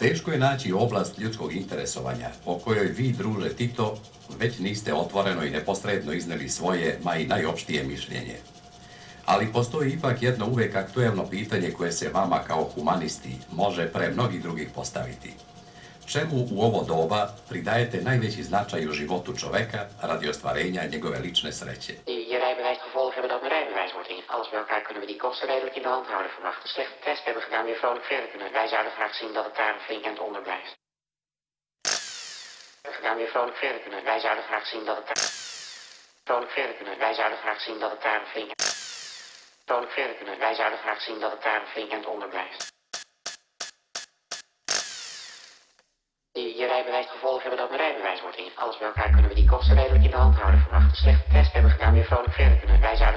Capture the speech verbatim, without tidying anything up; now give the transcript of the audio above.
Teško je naći oblast ljudskog interesovanja o kojoj vi, druže Tito, već niste otvoreno i neposredno izneli svoje, ma i najopštije mišljenje. Ali postoji ipak jedno uvek aktuelno pitanje koje se vama kao humanisti može pre mnogih drugih postaviti. Čemu u ovo doba pridajete najveći značaj u životu čoveka radi ostvarenja njegove lične sreće? Je rijbewijs het gevolg hebben dat mijn rijbewijs wordt ingegaan. Alles bij elkaar kunnen we die kosten redelijk in de hand houden. Verwacht een slechte test hebben gedaan, weer vrolijk verder kunnen. Wij zouden graag zien dat het daar een flink eind onder blijft. Gedaan, weer vrolijk verder kunnen. Wij zouden graag zien dat het daar vrolijk verder kunnen. Wij zouden graag zien dat het daar een flink vrolijk verder kunnen. Wij zouden graag zien dat het daar een flink eind onder blijft. Je rijbewijs het gevolg hebben dat mijn rijbewijs wordt ingegaan. Alles bij elkaar kunnen we die kosten redelijk in de hand houden. Verwacht een slechte test hebben gedaan, weer vrolijk verder kunnen. Wij zouden